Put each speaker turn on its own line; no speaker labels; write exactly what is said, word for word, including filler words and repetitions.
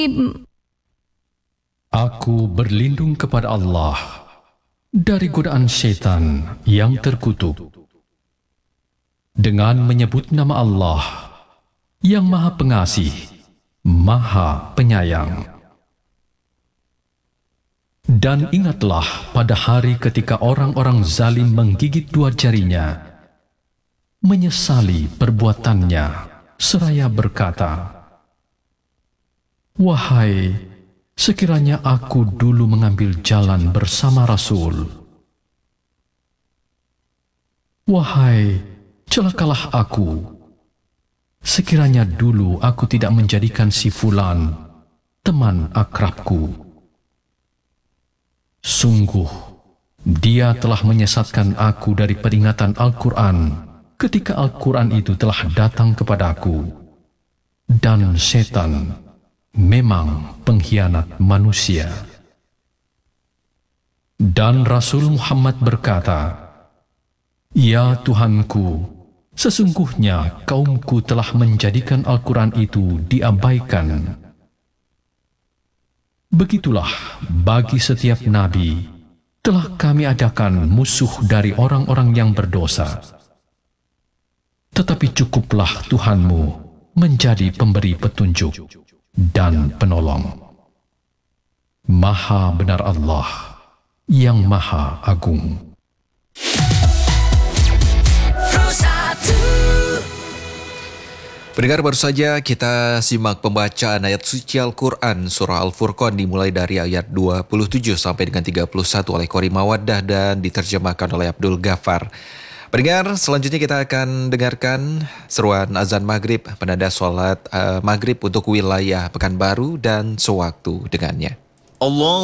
Aku berlindung kepada Allah dari godaan syaitan yang terkutuk dengan menyebut nama Allah yang Maha Pengasih, Maha Penyayang. Dan ingatlah pada hari ketika orang-orang zalim menggigit dua jarinya, menyesali perbuatannya, seraya berkata, "Wahai, sekiranya aku dulu mengambil jalan bersama Rasul. Wahai, celakalah aku, sekiranya dulu aku tidak menjadikan si Fulan teman akrabku. Sungguh, dia telah menyesatkan aku dari peringatan Al-Quran ketika Al-Quran itu telah datang kepadaku. Dan setan memang pengkhianat manusia." Dan Rasul Muhammad berkata, "Ya Tuhanku, sesungguhnya kaumku telah menjadikan Al-Quran itu diabaikan." Begitulah bagi setiap nabi telah kami adakan musuh dari orang-orang yang berdosa. Tetapi cukuplah Tuhanmu menjadi pemberi petunjuk dan penolong. Maha benar Allah yang Maha Agung.
Pendengar, baru saja kita simak pembacaan ayat suci Al-Quran Surah Al-Furqan dimulai dari ayat dua puluh tujuh sampai dengan tiga puluh satu oleh Qori Mawaddah dan diterjemahkan oleh Abdul Ghaffar. Pendengar, selanjutnya kita akan dengarkan seruan azan maghrib, penanda sholat uh, maghrib untuk wilayah Pekanbaru dan sewaktu dengannya. Allah